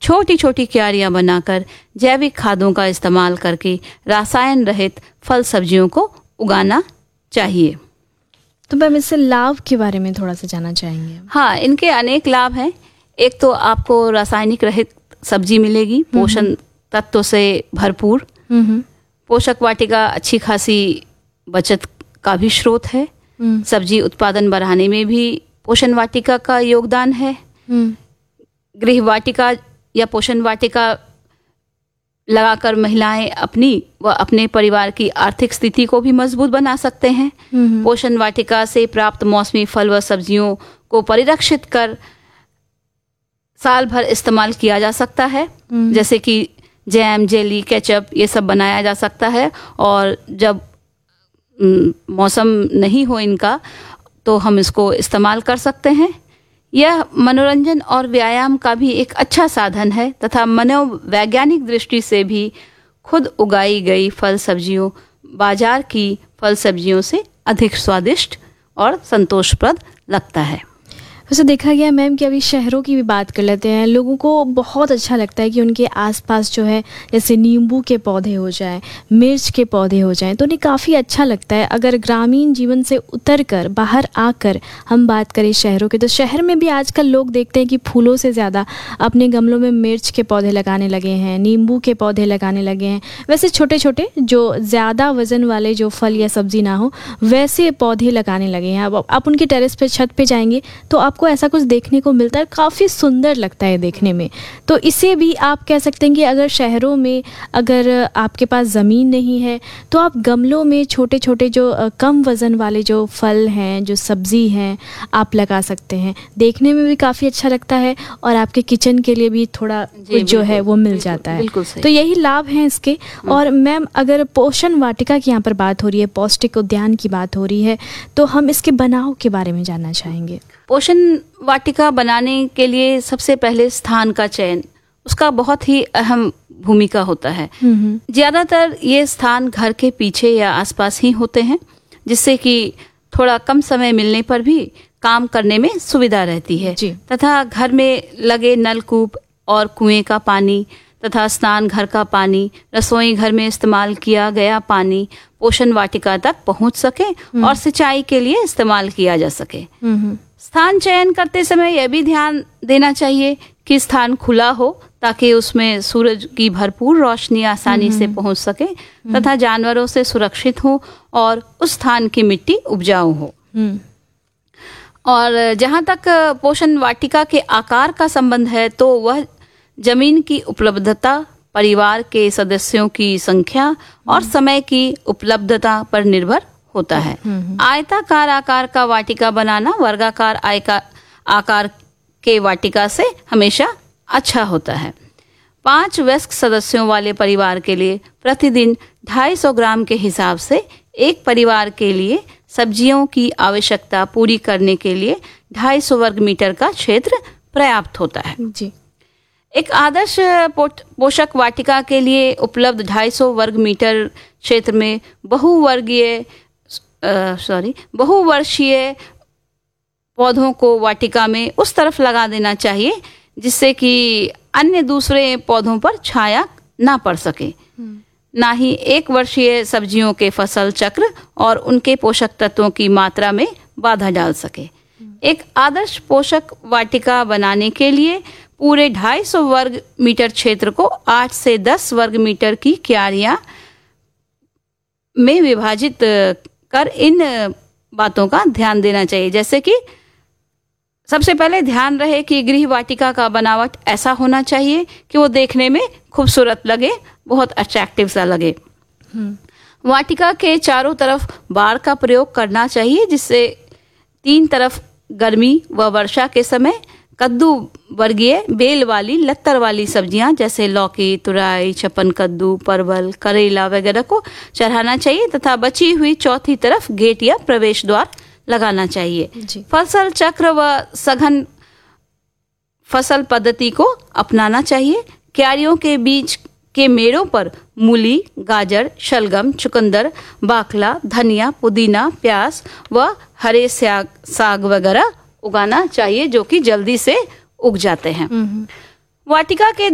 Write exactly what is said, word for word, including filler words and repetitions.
छोटी छोटी क्यारियां बनाकर जैविक खादों का इस्तेमाल करके रसायन रहित फल सब्जियों को उगाना चाहिए। तो मैम इससे लाभ के बारे में थोड़ा सा जानना चाहेंगे। हाँ, इनके अनेक लाभ हैं। एक तो आपको रासायनिक रहित सब्जी मिलेगी, पोषण तत्व से भरपूर। पोषक वाटिका अच्छी खासी बचत का भी स्रोत है। सब्जी उत्पादन बढ़ाने में भी पोषण वाटिका का योगदान है। गृह वाटिका या पोषण वाटिका लगाकर महिलाएं अपनी व अपने परिवार की आर्थिक स्थिति को भी मजबूत बना सकते हैं। पोषण वाटिका से प्राप्त मौसमी फल व सब्जियों को परिरक्षित कर साल भर इस्तेमाल किया जा सकता है, जैसे कि जैम, जेली, केचप ये सब बनाया जा सकता है। और जब मौसम नहीं हो इनका तो हम इसको इस्तेमाल कर सकते हैं। यह मनोरंजन और व्यायाम का भी एक अच्छा साधन है तथा मनोवैज्ञानिक दृष्टि से भी खुद उगाई गई फल सब्जियों बाजार की फल सब्जियों से अधिक स्वादिष्ट और संतोषप्रद लगता है। वैसे देखा गया मैम कि अभी शहरों की भी बात कर लेते हैं। लोगों को बहुत अच्छा लगता है कि उनके आसपास जो है जैसे नींबू के पौधे हो जाएं, मिर्च के पौधे हो जाएं, तो उन्हें काफ़ी अच्छा लगता है। अगर ग्रामीण जीवन से उतर कर बाहर आकर हम बात करें शहरों के, तो शहर में भी आजकल लोग देखते हैं कि फूलों से ज़्यादा अपने गमलों में मिर्च के पौधे लगाने लगे हैं, नींबू के पौधे लगाने लगे हैं। वैसे छोटे छोटे जो ज़्यादा वजन वाले जो फल या सब्जी ना हो वैसे पौधे लगाने लगे हैं। अब आप उनके टेरेस पे छत पे जाएंगे तो आप आपको ऐसा कुछ देखने को मिलता है, काफ़ी सुंदर लगता है देखने में। तो इसे भी आप कह सकते हैं कि अगर शहरों में अगर आपके पास ज़मीन नहीं है तो आप गमलों में छोटे छोटे जो कम वज़न वाले जो फल हैं, जो सब्ज़ी हैं, आप लगा सकते हैं। देखने में भी काफ़ी अच्छा लगता है और आपके किचन के लिए भी थोड़ा जो है वो मिल जाता है। तो यही लाभ हैं इसके। और मैम अगर पोषण वाटिका की यहाँ पर बात हो रही है, पौष्टिक उद्यान की बात हो रही है, तो हम इसके बनाव के बारे में जानना चाहेंगे। पोषण वाटिका बनाने के लिए सबसे पहले स्थान का चयन, उसका बहुत ही अहम भूमिका होता है। ज्यादातर ये स्थान घर के पीछे या आसपास ही होते हैं, जिससे कि थोड़ा कम समय मिलने पर भी काम करने में सुविधा रहती है तथा घर में लगे नलकूप और कुएं का पानी तथा स्नान घर का पानी, रसोई घर में इस्तेमाल किया गया पानी पोषण वाटिका तक पहुंच सके और सिंचाई के लिए इस्तेमाल किया जा सके। स्थान चयन करते समय यह भी ध्यान देना चाहिए कि स्थान खुला हो ताकि उसमें सूरज की भरपूर रोशनी आसानी से पहुंच सके तथा जानवरों से सुरक्षित हो और उस स्थान की मिट्टी उपजाऊ हो। और जहां तक पोषण वाटिका के आकार का संबंध है तो वह जमीन की उपलब्धता, परिवार के सदस्यों की संख्या और समय की उपलब्धता पर निर्भर होता है। आयताकार आकार का वाटिका बनाना वर्गाकार आकार के वाटिका से हमेशा अच्छा होता है। पांच वयस्क सदस्यों वाले परिवार के लिए प्रतिदिन ढाई सौ ग्राम के हिसाब से एक परिवार के लिए सब्जियों की आवश्यकता पूरी करने के लिए ढाई सौ वर्ग मीटर का क्षेत्र पर्याप्त होता है जी। एक आदर्श पोषक वाटिका के लिए उपलब्ध ढाई सौ वर्ग मीटर क्षेत्र में बहुवर्गीय सॉरी बहुवर्षीय पौधों को वाटिका में उस तरफ लगा देना चाहिए जिससे कि अन्य दूसरे पौधों पर छाया ना पड़ सके। ना ही एक वर्षीय सब्जियों के फसल चक्र और उनके पोषक तत्वों की मात्रा में बाधा डाल सके। एक आदर्श पोषक वाटिका बनाने के लिए पूरे ढाई सौ वर्ग मीटर क्षेत्र को आठ से दस वर्ग मीटर की क्यारियां में विभाजित कर इन बातों का ध्यान देना चाहिए। जैसे कि सबसे पहले ध्यान रहे कि गृह वाटिका का बनावट ऐसा होना चाहिए कि वो देखने में खूबसूरत लगे, बहुत अट्रैक्टिव सा लगे। वाटिका के चारों तरफ बाड़ का प्रयोग करना चाहिए जिससे तीन तरफ गर्मी व वर्षा के समय कद्दू वर्गीय बेल वाली लत्तर वाली सब्जियां जैसे लौकी, तुरई, छपन कद्दू, परवल, करेला वगैरह को चढ़ाना चाहिए तथा बची हुई चौथी तरफ गेट या प्रवेश द्वार लगाना चाहिए। फसल चक्र व सघन फसल पद्धति को अपनाना चाहिए। क्यारियों के बीच के मेड़ों पर मूली, गाजर, शलगम, चुकंदर, बाकला, धनिया, पुदीना, प्याज व हरे साग साग वगैरह उगाना चाहिए जो कि जल्दी से उग जाते हैं। वाटिका के